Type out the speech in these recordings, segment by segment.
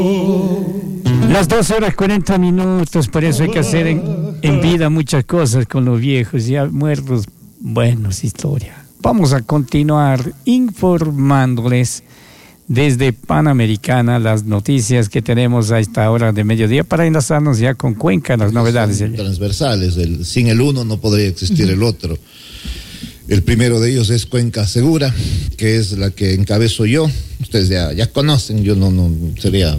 Las 12:40, por eso hay que hacer en vida muchas cosas con los viejos, ya muertos, buenos historia. Vamos a continuar informándoles desde Panamericana las noticias que tenemos a esta hora de mediodía para enlazarnos ya con Cuenca, las novedades. Son transversales, sin el uno no podría existir el otro. El primero de ellos es Cuenca Segura, que es la que encabezo yo. Ustedes ya conocen, yo no sería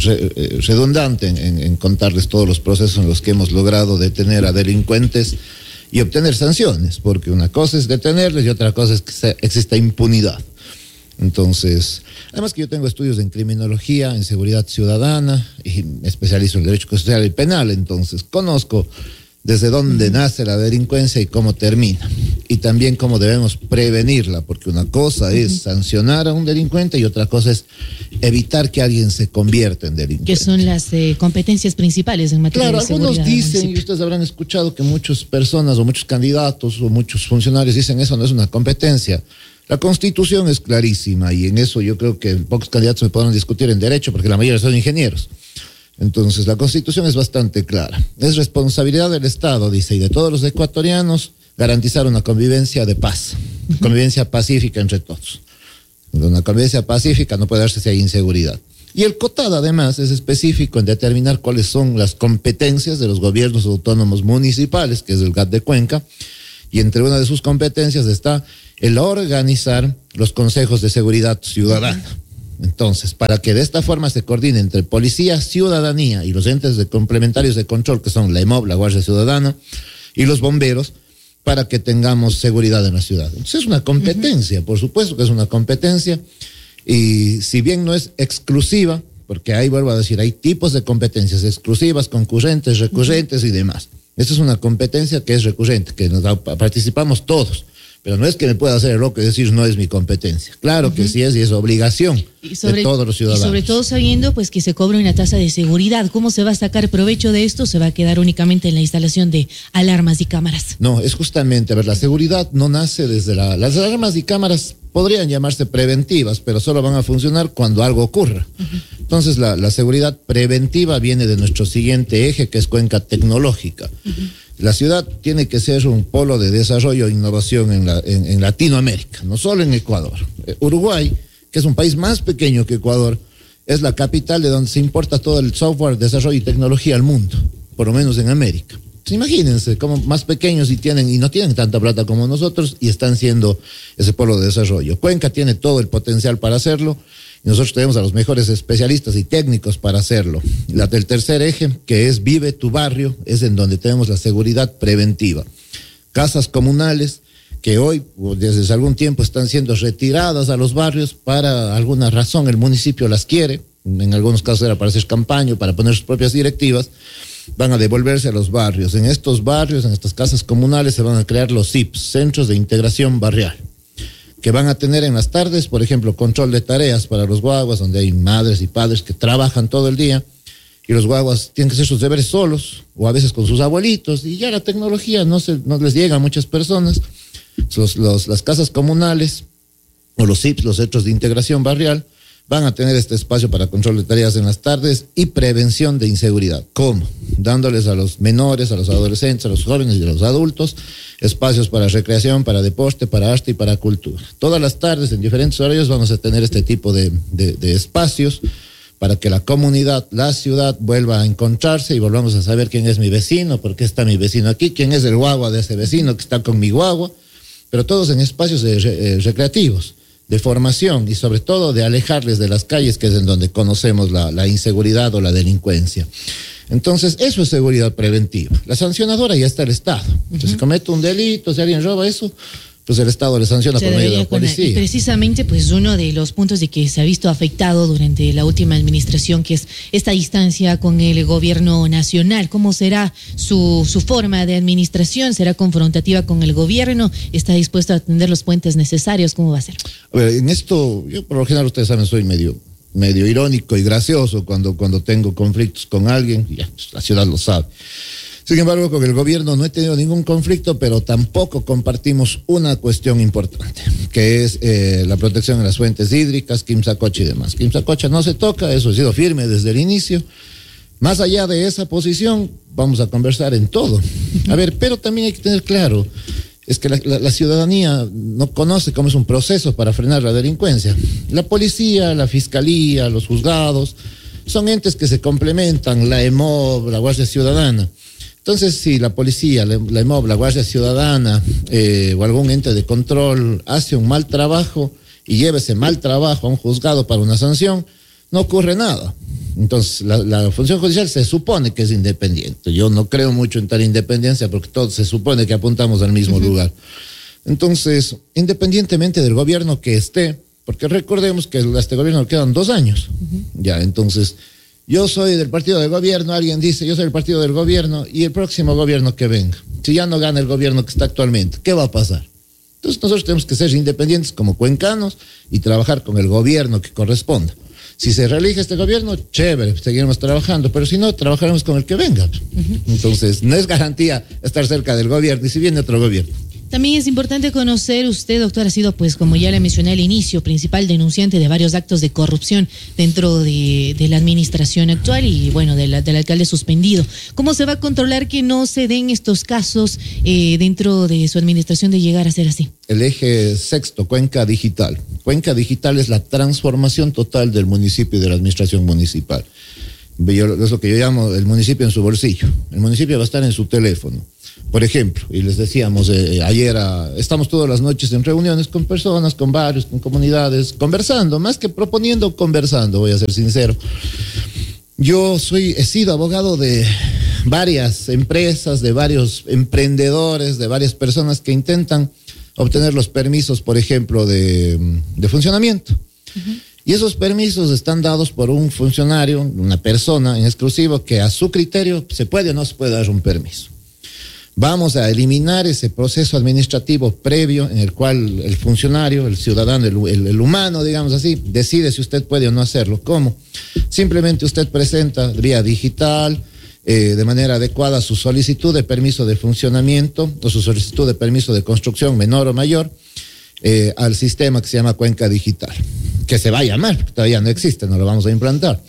redundante en contarles todos los procesos en los que hemos logrado detener a delincuentes y obtener sanciones, porque una cosa es detenerles y otra cosa es que exista impunidad. Entonces, además que yo tengo estudios en criminología, en seguridad ciudadana, y me especializo en derecho constitucional y penal, entonces conozco desde dónde nace la delincuencia y cómo termina, y también cómo debemos prevenirla, porque una cosa es sancionar a un delincuente y otra cosa es evitar que alguien se convierta en delincuente. Que son las competencias principales en materia de seguridad. Claro, algunos dicen, y ustedes habrán escuchado que muchas personas o muchos candidatos o muchos funcionarios dicen eso no es una competencia. La Constitución es clarísima y en eso yo creo que pocos candidatos me podrán discutir en derecho porque la mayoría son ingenieros. Entonces, la Constitución es bastante clara. Es responsabilidad del Estado, dice, y de todos los ecuatorianos, garantizar una convivencia de paz, convivencia pacífica entre todos. Una convivencia pacífica no puede darse si hay inseguridad. Y el COTAD, además, es específico en determinar cuáles son las competencias de los gobiernos autónomos municipales, que es el GAT de Cuenca, y entre una de sus competencias está el organizar los consejos de seguridad ciudadana. Entonces, para que de esta forma se coordine entre policía, ciudadanía y los entes complementarios de control, que son la EMOB, la Guardia Ciudadana, y los bomberos, para que tengamos seguridad en la ciudad. Entonces, es una competencia, por supuesto que es una competencia, y si bien no es exclusiva, porque ahí vuelvo a decir, hay tipos de competencias exclusivas, concurrentes, recurrentes y demás. Esta es una competencia que es recurrente, que participamos todos. Pero no es que me pueda hacer el loco y decir no es mi competencia. Claro que sí es y es obligación de todos los ciudadanos. Y sobre todo sabiendo pues que se cobra una tasa de seguridad. ¿Cómo se va a sacar provecho de esto? ¿Se va a quedar únicamente en la instalación de alarmas y cámaras? No, es justamente, a ver, la seguridad no nace desde las alarmas y cámaras podrían llamarse preventivas, pero solo van a funcionar cuando algo ocurra. Entonces la seguridad preventiva viene de nuestro siguiente eje, que es Cuenca Tecnológica. La ciudad tiene que ser un polo de desarrollo e innovación en Latinoamérica, no solo en Ecuador. Uruguay, que es un país más pequeño que Ecuador, es la capital de donde se importa todo el software, desarrollo y tecnología al mundo, por lo menos en América. Pues imagínense, como más pequeños y no tienen tanta plata como nosotros y están siendo ese polo de desarrollo. Cuenca tiene todo el potencial para hacerlo. Y nosotros tenemos a los mejores especialistas y técnicos para hacerlo. El tercer eje, que es Vive tu Barrio, es en donde tenemos la seguridad preventiva. Casas comunales que hoy, desde hace algún tiempo, están siendo retiradas a los barrios para alguna razón, el municipio las quiere, en algunos casos era para hacer campaña, para poner sus propias directivas, van a devolverse a los barrios. En estos barrios, en estas casas comunales, se van a crear los CIPs, Centros de Integración Barrial, que van a tener en las tardes, por ejemplo, control de tareas para los guaguas, donde hay madres y padres que trabajan todo el día, y los guaguas tienen que hacer sus deberes solos, o a veces con sus abuelitos, y ya la tecnología no les llega a muchas personas. Las casas comunales, o los CIPs, los Centros de Integración Barrial, van a tener este espacio para control de tareas en las tardes y prevención de inseguridad. ¿Cómo? Dándoles a los menores, a los adolescentes, a los jóvenes y a los adultos espacios para recreación, para deporte, para arte y para cultura. Todas las tardes, en diferentes horarios, vamos a tener este tipo de espacios para que la comunidad, la ciudad, vuelva a encontrarse y volvamos a saber quién es mi vecino, por qué está mi vecino aquí, quién es el guagua de ese vecino que está con mi guagua, pero todos en espacios recreativos, de formación y sobre todo de alejarles de las calles, que es en donde conocemos la inseguridad o la delincuencia. Entonces, eso es seguridad preventiva. La sancionadora ya está el Estado. Entonces, si comete un delito, si alguien roba eso, pues el Estado le sanciona por medio de la policía. Y precisamente, pues uno de los puntos de que se ha visto afectado durante la última administración, que es esta distancia con el gobierno nacional. ¿Cómo será su forma de administración? ¿Será confrontativa con el gobierno? ¿Está dispuesto a atender los puentes necesarios? ¿Cómo va a ser? A ver, en esto, yo por lo general, ustedes saben, soy medio irónico y gracioso cuando tengo conflictos con alguien, ya, pues, la ciudad lo sabe. Sin embargo, con el gobierno no he tenido ningún conflicto, pero tampoco compartimos una cuestión importante, que es la protección de las fuentes hídricas, Quimsacocha y demás. Quimsacocha no se toca, eso ha sido firme desde el inicio. Más allá de esa posición, vamos a conversar en todo. A ver, pero también hay que tener claro, es que la ciudadanía no conoce cómo es un proceso para frenar la delincuencia. La policía, la fiscalía, los juzgados, son entes que se complementan, la EMOB, la Guardia Ciudadana. Entonces, si la policía, la EMOB, la Guardia Ciudadana o algún ente de control hace un mal trabajo y lleva ese mal trabajo a un juzgado para una sanción, no ocurre nada. Entonces, la función judicial se supone que es independiente. Yo no creo mucho en tal independencia porque todos se supone que apuntamos al mismo lugar. Entonces, independientemente del gobierno que esté, porque recordemos que a este gobierno le quedan 2 años. Ya, entonces, yo soy del partido del gobierno, alguien dice, yo soy del partido del gobierno, y el próximo gobierno que venga, si ya no gana el gobierno que está actualmente, ¿qué va a pasar? Entonces nosotros tenemos que ser independientes como cuencanos y trabajar con el gobierno que corresponda. Si se reelige este gobierno, chévere, seguiremos trabajando, pero si no, trabajaremos con el que venga. Entonces, no es garantía estar cerca del gobierno, y si viene otro gobierno. También es importante conocer, usted, doctor, ha sido, pues, como ya le mencioné al inicio, principal denunciante de varios actos de corrupción dentro de la administración actual y, bueno, del alcalde suspendido. ¿Cómo se va a controlar que no se den estos casos dentro de su administración de llegar a ser así? El eje sexto, Cuenca Digital. Cuenca Digital es la transformación total del municipio y de la administración municipal. Es lo que yo llamo el municipio en su bolsillo. El municipio va a estar en su teléfono. Por ejemplo, y les decíamos ayer, estamos todas las noches en reuniones con personas, con barrios, con comunidades, conversando, más que proponiendo, conversando, voy a ser sincero. Yo he sido abogado de varias empresas, de varios emprendedores, de varias personas que intentan obtener los permisos, por ejemplo, de funcionamiento. Y esos permisos están dados por un funcionario, una persona en exclusivo, que a su criterio se puede o no se puede dar un permiso. Vamos a eliminar ese proceso administrativo previo en el cual el funcionario, el ciudadano, el humano, digamos así, decide si usted puede o no hacerlo. ¿Cómo? Simplemente usted presenta vía digital, de manera adecuada, su solicitud de permiso de funcionamiento o su solicitud de permiso de construcción menor o mayor al sistema que se llama Cuenca Digital, que se va a llamar, porque todavía no existe, no lo vamos a implantar.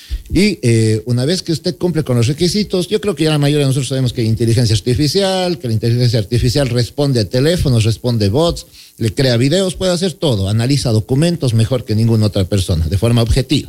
Y una vez que usted cumple con los requisitos, yo creo que ya la mayoría de nosotros sabemos que hay inteligencia artificial, que la inteligencia artificial responde a teléfonos, responde bots, le crea videos, puede hacer todo, analiza documentos mejor que ninguna otra persona, de forma objetiva.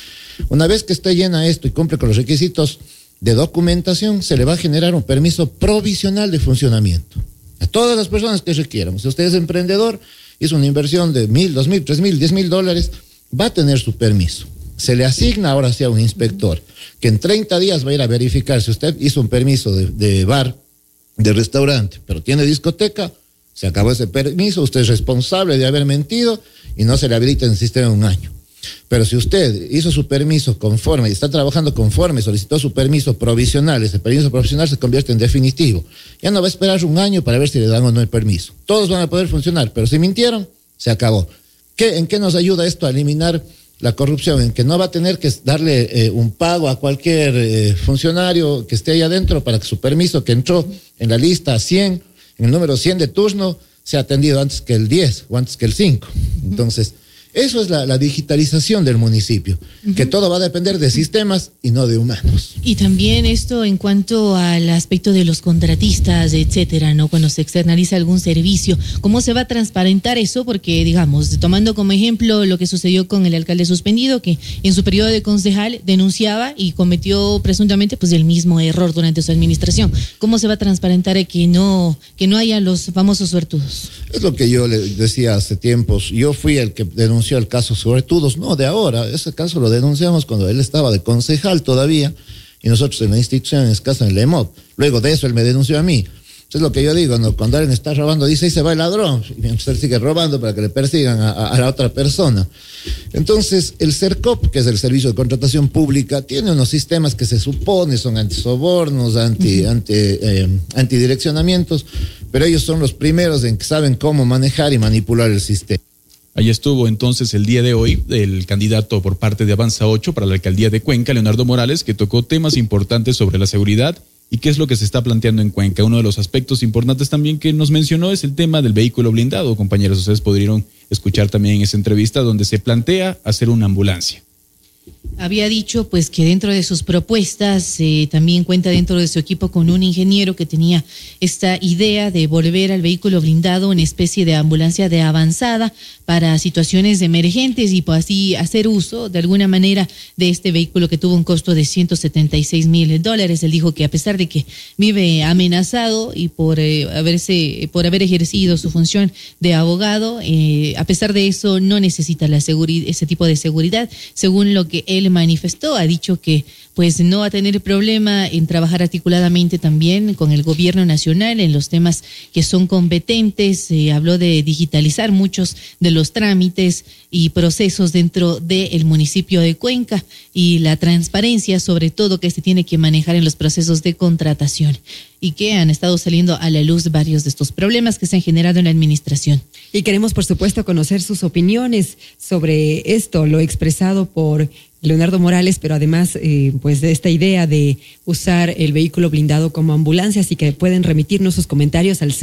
Una vez que esté llena esto y cumple con los requisitos de documentación, se le va a generar un permiso provisional de funcionamiento a todas las personas que requieran. Si usted es emprendedor, hizo una inversión de $1,000, $2,000, $3,000, $10,000, va a tener su permiso. Se le asigna ahora sí a un inspector que en 30 días va a ir a verificar si usted hizo un permiso de bar, de restaurante, pero tiene discoteca, se acabó ese permiso, usted es responsable de haber mentido y no se le habilita en el sistema 1 año. Pero si usted hizo su permiso conforme y está trabajando conforme, solicitó su permiso provisional, ese permiso provisional se convierte en definitivo. Ya no va a esperar 1 año para ver si le dan o no el permiso. Todos van a poder funcionar, pero si mintieron, se acabó. ¿En qué nos ayuda esto a eliminar la corrupción? En que no va a tener que darle un pago a cualquier funcionario que esté ahí adentro para que su permiso que entró en la lista 100, en el número 100 de turno, sea atendido antes que el 10 o antes que el 5. Entonces, eso es la digitalización del municipio, que todo va a depender de sistemas y no de humanos. Y también esto en cuanto al aspecto de los contratistas, etcétera, ¿no? Cuando se externaliza algún servicio, ¿cómo se va a transparentar eso? Porque, digamos, tomando como ejemplo lo que sucedió con el alcalde suspendido, que en su periodo de concejal denunciaba y cometió presuntamente pues el mismo error durante su administración. ¿Cómo se va a transparentar que no haya los famosos suertudos? Es lo que yo le decía hace tiempos. Yo fui el que denunció el caso suertudos, no de ahora. Ese caso lo denunciamos cuando él estaba de concejal todavía y nosotros en la institución, en este caso en el EMOB. Luego de eso él me denunció a mí. Eso es lo que yo digo, ¿no? Cuando alguien está robando, dice, ahí se va el ladrón, y mientras él sigue robando para que le persigan a la otra persona. Entonces, el CERCOP, que es el Servicio de Contratación Pública, tiene unos sistemas que se supone son antisobornos, antidireccionamientos, pero ellos son los primeros en que saben cómo manejar y manipular el sistema. Ahí estuvo entonces el día de hoy el candidato por parte de Avanza 8 para la alcaldía de Cuenca, Leonardo Morales, que tocó temas importantes sobre la seguridad ¿Y qué es lo que se está planteando en Cuenca? Uno de los aspectos importantes también que nos mencionó es el tema del vehículo blindado. Compañeros, ustedes podrían escuchar también esa entrevista donde se plantea hacer una ambulancia. Había dicho pues que dentro de sus propuestas también cuenta dentro de su equipo con un ingeniero que tenía esta idea de volver al vehículo blindado una especie de ambulancia de avanzada para situaciones emergentes y pues así hacer uso de alguna manera de este vehículo que tuvo un costo de $176,000. Él dijo que a pesar de que vive amenazado y por haber ejercido su función de abogado, a pesar de eso no necesita ese tipo de seguridad, según lo que él manifestó. Ha dicho que pues no va a tener problema en trabajar articuladamente también con el gobierno nacional en los temas que son competentes. Habló de digitalizar muchos de los trámites y procesos dentro del municipio de Cuenca y la transparencia, sobre todo, que se tiene que manejar en los procesos de contratación y que han estado saliendo a la luz varios de estos problemas que se han generado en la administración. Y queremos, por supuesto, conocer sus opiniones sobre esto, lo expresado por Leonardo Morales, pero además pues de esta idea de usar el vehículo blindado como ambulancia, así que pueden remitirnos sus comentarios al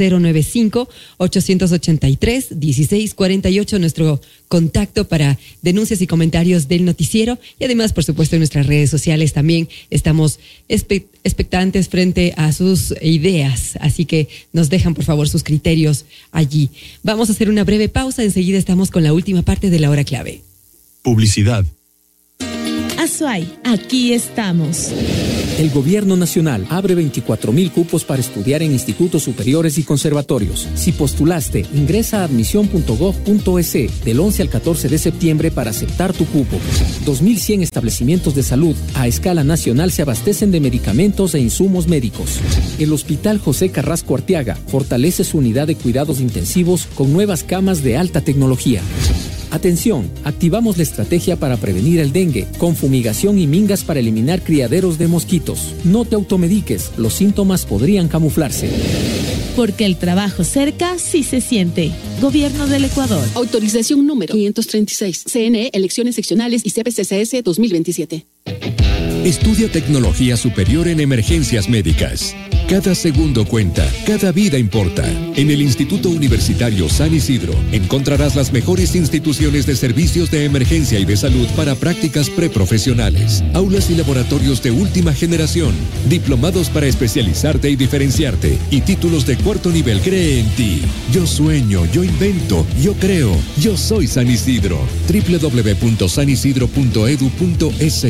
095-883-1648, nuestro contacto para denuncias y comentarios del noticiero, y además, por supuesto, en nuestras redes sociales también estamos expectantes frente a sus ideas, así que nos dejan por favor sus criterios allí. Vamos a hacer una breve pausa, enseguida estamos con la última parte de la hora clave. Publicidad. Azuay, aquí estamos. El Gobierno Nacional abre 24,000 cupos para estudiar en institutos superiores y conservatorios. Si postulaste, ingresa a admisión.gov.es del 11 al 14 de septiembre para aceptar tu cupo. 2,100 establecimientos de salud a escala nacional se abastecen de medicamentos e insumos médicos. El Hospital José Carrasco Arteaga fortalece su unidad de cuidados intensivos con nuevas camas de alta tecnología. Atención, activamos la estrategia para prevenir el dengue, con fumigación y mingas para eliminar criaderos de mosquitos. No te automediques, los síntomas podrían camuflarse. Porque el trabajo cerca sí se siente. Gobierno del Ecuador. Autorización número 536. CNE, Elecciones Seccionales y CPCCS 2027. Estudia tecnología superior en emergencias médicas. Cada segundo cuenta, cada vida importa. En el Instituto Universitario San Isidro encontrarás las mejores instituciones de servicios de emergencia y de salud para prácticas preprofesionales, aulas y laboratorios de última generación, diplomados para especializarte y diferenciarte y títulos de cuarto nivel. Cree en ti. Yo sueño, yo invento, yo creo. Yo soy San Isidro. www.sanisidro.edu.es.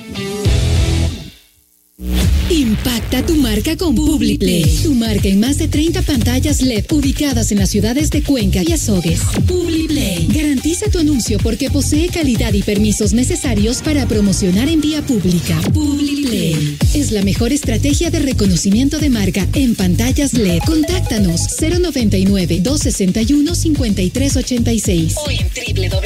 Impacta tu marca con Publiplay. Tu marca en más de 30 pantallas LED ubicadas en las ciudades de Cuenca y Azogues. Publiplay. Garantiza tu anuncio porque posee calidad y permisos necesarios para promocionar en vía pública. Publiplay es la mejor estrategia de reconocimiento de marca en pantallas LED. Contáctanos 099-261-5386 o en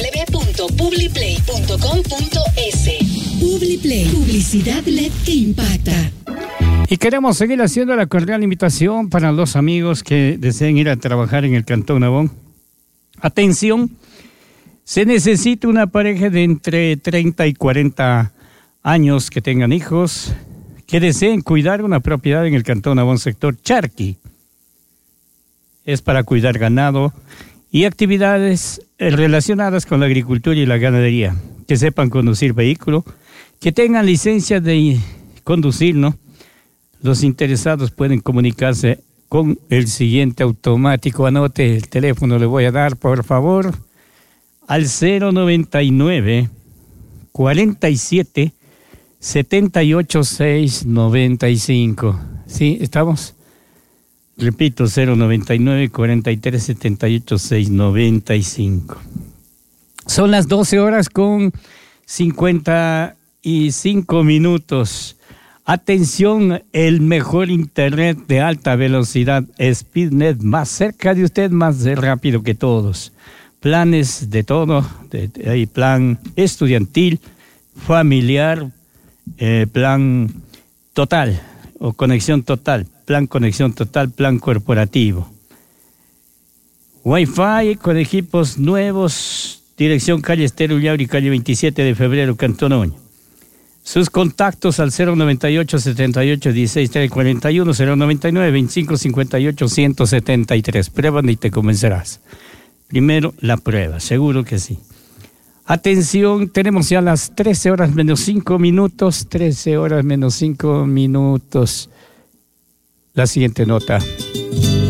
www.publiplay.com.es. Publiplay. Publicidad LED que impacta. Y queremos seguir haciendo la cordial invitación para los amigos que deseen ir a trabajar en el Cantón Nabón. Atención, se necesita una pareja de entre 30 y 40 años que tengan hijos, que deseen cuidar una propiedad en el Cantón Nabón, sector Charqui. Es para cuidar ganado y actividades relacionadas con la agricultura y la ganadería, que sepan conducir vehículo, que tengan licencia de conducir, ¿no? Los interesados pueden comunicarse con el siguiente automático. Anote el teléfono, le voy a dar, por favor, al 099 47 78 695. ¿Sí? ¿Estamos? Repito, 099 43 78 695. Son las 12 horas con 55 minutos. Atención, el mejor internet de alta velocidad, SpeedNet, más cerca de usted, más rápido que todos. Planes de todo, hay plan estudiantil, familiar, plan total o conexión total, plan conexión total, plan corporativo. Wi-Fi con equipos nuevos, dirección calle Estero Ullauri, calle 27 de febrero, Cantón Oña. Sus contactos al 098 78 16 341, 099 25 58 173. Prueban y te convencerás. Primero la prueba, seguro que sí. Atención, tenemos ya las 13 horas menos 5 minutos. 13 horas menos 5 minutos. La siguiente nota.